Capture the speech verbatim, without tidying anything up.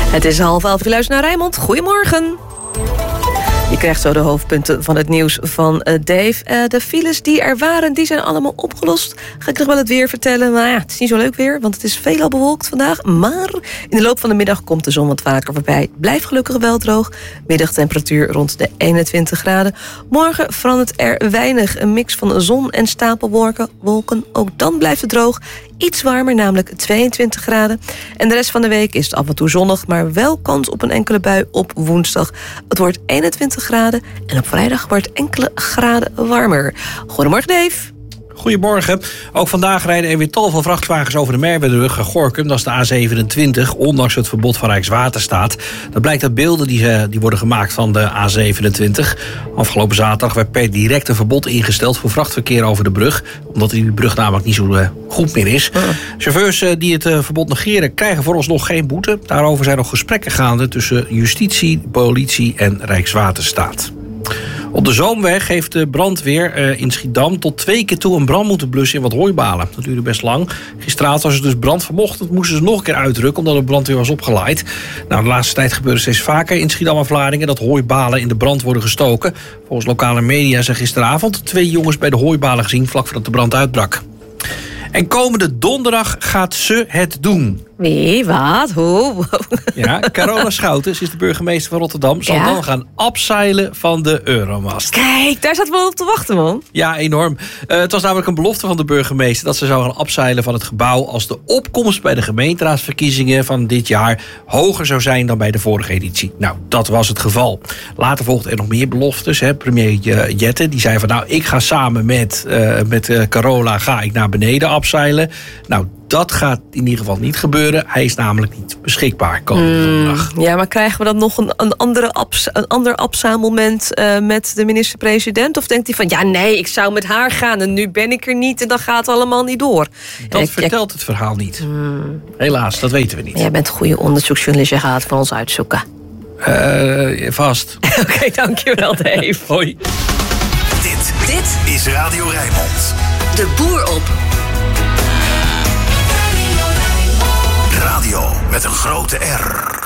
Het is half elf, u luistert naar Rijnmond. Goedemorgen. Je krijgt zo de hoofdpunten van het nieuws van uh, Dave. Uh, de files die er waren, die zijn allemaal opgelost. Ga ik nog wel het weer vertellen. Maar ja, het is niet zo leuk weer, want het is veelal bewolkt vandaag. Maar in de loop van de middag komt de zon wat vaker voorbij. Blijft gelukkig wel droog. Middagtemperatuur rond de eenentwintig graden. Morgen verandert er weinig. Een mix van zon en stapelwolken. Wolken. Ook dan blijft het droog. Iets warmer, namelijk tweeëntwintig graden. En de rest van de week is het af en toe zonnig, maar wel kans op een enkele bui op woensdag. Het wordt eenentwintig graden en op vrijdag wordt het enkele graden warmer. Goedemorgen, Dave. Goedemorgen. Ook vandaag rijden er weer tal van vrachtwagens over de Merwedebrug. Gorinchem, dat is de A zevenentwintig, ondanks het verbod van Rijkswaterstaat. Dat blijkt uit beelden die, die worden gemaakt van de A zevenentwintig. Afgelopen zaterdag werd per direct een verbod ingesteld voor vrachtverkeer over de brug, omdat die brug namelijk niet zo uh, goed meer is. Uh. Chauffeurs uh, die het uh, verbod negeren krijgen vooralsnog geen boete. Daarover zijn nog gesprekken gaande tussen justitie, politie en Rijkswaterstaat. Op de Zoomweg heeft de brandweer in Schiedam tot twee keer toe een brand moeten blussen in wat hooibalen. Dat duurde best lang. Gisteravond was er dus brand. Vanochtend moesten ze nog een keer uitrukken omdat de brandweer was opgeleid. Nou, de laatste tijd gebeurt het steeds vaker in Schiedam en Vlaardingen dat hooibalen in de brand worden gestoken. Volgens lokale media zijn gisteravond twee jongens bij de hooibalen gezien vlak voordat de brand uitbrak. En komende donderdag gaat ze het doen. Wie? Wat? Hoe? Ja, Carola Schouten, is de burgemeester van Rotterdam, zal ja? dan gaan abseilen van de Euromast. Kijk, daar zaten we wel op te wachten, man. Ja, enorm. Uh, het was namelijk een belofte van de burgemeester dat ze zou gaan abseilen van het gebouw als de opkomst bij de gemeenteraadsverkiezingen van dit jaar hoger zou zijn dan bij de vorige editie. Nou, dat was het geval. Later volgden er nog meer beloftes. Hè. Premier Jette, die zei van nou, ik ga samen met, uh, met uh, Carola ga ik naar beneden abseilen. Nou, dat gaat in ieder geval niet gebeuren. Hij is namelijk niet beschikbaar komende donderdag. Mm, ja, maar krijgen we dan nog een, een, andere abs, een ander absaalmoment uh, met de minister-president? Of denkt hij van, ja nee, ik zou met haar gaan en nu ben ik er niet en dan gaat het allemaal niet door? Dat ik, vertelt het verhaal niet. Mm. Helaas, dat weten we niet. Jij bent een goede onderzoeksjournalist, je gaat het voor ons uitzoeken. Uh, vast. Oké, okay, dankjewel Dave. Hoi. Dit, dit is Radio Rijnmond. De boer op. Radio met een grote R.